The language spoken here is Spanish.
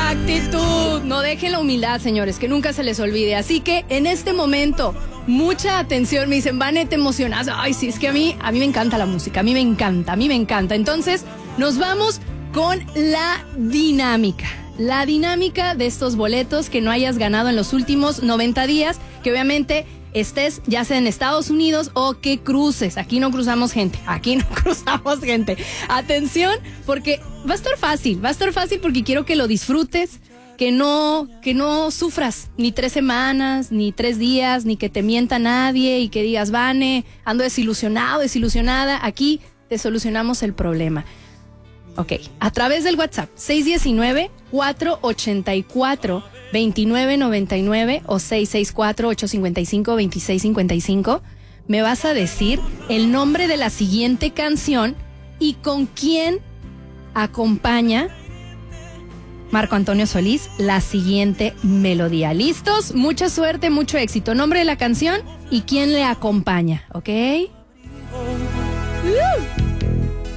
actitud. No dejen la humildad, señores, que nunca se les olvide. Así que en este momento, mucha atención. Me dicen, Vane, te emocionas. Ay, sí, es que a mí me encanta la música. A mí me encanta. Entonces, nos vamos con la dinámica. La dinámica de estos boletos que no hayas ganado en los últimos 90 días, que obviamente estés ya sea en Estados Unidos o que cruces. Aquí no cruzamos gente. Atención, porque va a estar fácil porque quiero que lo disfrutes, que no sufras ni 3 semanas, ni 3 días, ni que te mienta nadie y que digas, Vane, ando desilusionada. Aquí te solucionamos el problema. Ok, a través del WhatsApp 619-484-2999 o 664-855-2655 me vas a decir el nombre de la siguiente canción y con quién acompaña Marco Antonio Solís la siguiente melodía. ¿Listos? Mucha suerte, mucho éxito. Nombre de la canción y quién le acompaña, ¿ok?